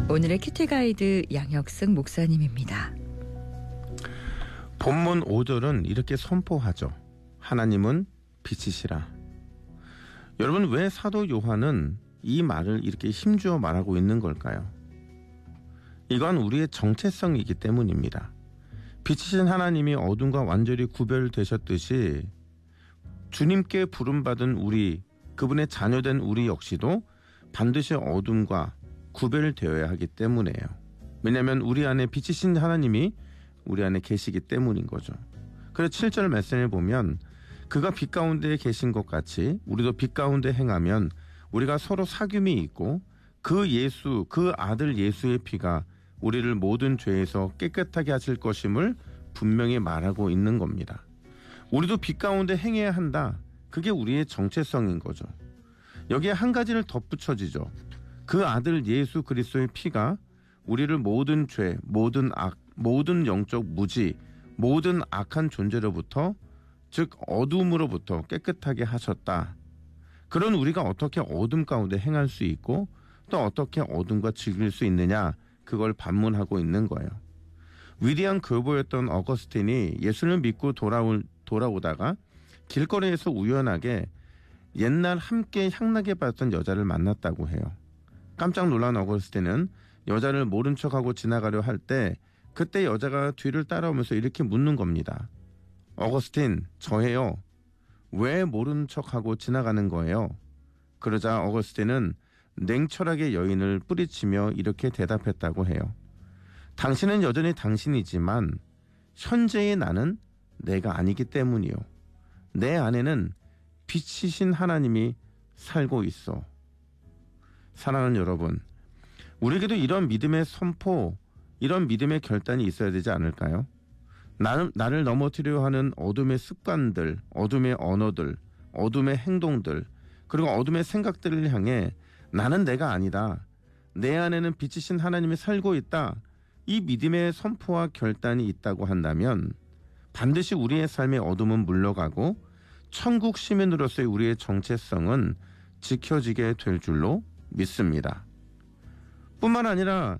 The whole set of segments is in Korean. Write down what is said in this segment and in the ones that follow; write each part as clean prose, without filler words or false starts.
오늘의 큐티 가이드 양혁승 목사님입니다. 본문 5절은 이렇게 선포하죠. 하나님은 빛이시라. 여러분, 왜 사도 요한은 이 말을 이렇게 힘주어 말하고 있는 걸까요? 이건 우리의 정체성이기 때문입니다. 빛이신 하나님이 어둠과 완전히 구별되셨듯이 주님께 부름받은 우리, 그분의 자녀된 우리 역시도 반드시 어둠과 구별되어야 하기 때문이에요. 왜냐하면 우리 안에 빛이신 하나님이 우리 안에 계시기 때문인 거죠. 그래서 7절 말씀을 보면 그가 빛 가운데 계신 것 같이 우리도 빛 가운데 행하면 우리가 서로 사귐이 있고 그 예수, 그 아들 예수의 피가 우리를 모든 죄에서 깨끗하게 하실 것임을 분명히 말하고 있는 겁니다. 우리도 빛 가운데 행해야 한다. 그게 우리의 정체성인 거죠. 여기에 한 가지를 덧붙여지죠. 그 아들 예수 그리스도의 피가 우리를 모든 죄, 모든 악, 모든 영적 무지, 모든 악한 존재로부터, 즉 어둠으로부터 깨끗하게 하셨다. 그런 우리가 어떻게 어둠 가운데 행할 수 있고 또 어떻게 어둠과 즐길 수 있느냐, 그걸 반문하고 있는 거예요. 위대한 교보였던 어거스틴이 예수를 믿고 돌아오다가 길거리에서 우연하게 옛날 함께 향락에 봤던 여자를 만났다고 해요. 깜짝 놀란 어거스틴은 여자를 모른 척하고 지나가려 할 때 그때 여자가 뒤를 따라오면서 이렇게 묻는 겁니다. 어거스틴, 저예요. 왜 모른 척하고 지나가는 거예요? 그러자 어거스틴은 냉철하게 여인을 뿌리치며 이렇게 대답했다고 해요. 당신은 여전히 당신이지만 현재의 나는 내가 아니기 때문이요. 내 안에는 빛이신 하나님이 살고 있어. 사랑하는 여러분, 우리에게도 이런 믿음의 선포, 이런 믿음의 결단이 있어야 되지 않을까요? 나를 넘어뜨려 하는 어둠의 습관들, 어둠의 언어들, 어둠의 행동들, 그리고 어둠의 생각들을 향해 나는 내가 아니다. 내 안에는 빛이신 하나님이 살고 있다. 이 믿음의 선포와 결단이 있다고 한다면 반드시 우리의 삶의 어둠은 물러가고 천국 시민으로서의 우리의 정체성은 지켜지게 될 줄로 믿습니다. 뿐만 아니라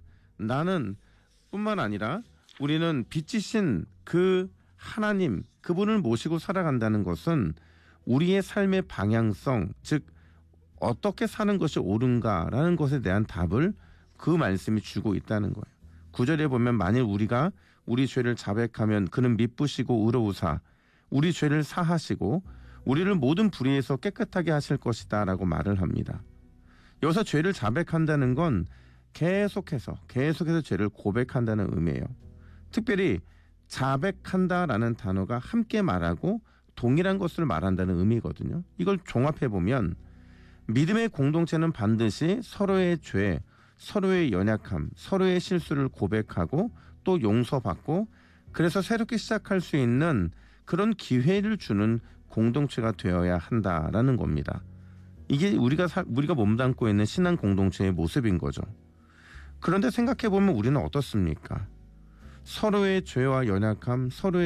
우리는 빛이신 그 하나님, 그분을 모시고 살아간다는 것은 우리의 삶의 방향성, 즉 어떻게 사는 것이 옳은가라는 것에 대한 답을 그 말씀이 주고 있다는 거예요. 9절에 보면 만일 우리가 우리 죄를 자백하면 그는 미쁘시고 의로우사 우리 죄를 사하시고 우리를 모든 불의에서 깨끗하게 하실 것이다 라고 말을 합니다. 여기서 죄를 자백한다는 건 계속해서 죄를 고백한다는 의미예요. 특별히 자백한다라는 단어가 함께 말하고 동일한 것을 말한다는 의미거든요. 이걸 종합해보면 믿음의 공동체는 반드시 서로의 죄, 서로의 연약함, 서로의 실수를 고백하고 또 용서받고 그래서 새롭게 시작할 수 있는 그런 기회를 주는 공동체가 되어야 한다라는 겁니다. 이게 우리가 몸담고 있는 신앙 공동체의 모습인 거죠. 그런데 생각해보면 우리는 어떻습니까? 서로의 죄와 연약함, 서로의